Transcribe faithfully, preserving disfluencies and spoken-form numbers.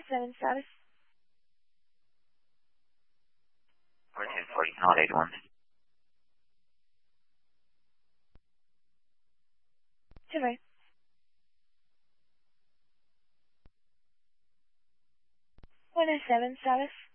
seven, ¿sabes? fourteen forty, Holiday eighty-one. Deixa eu ver. one oh seven, ¿sabes?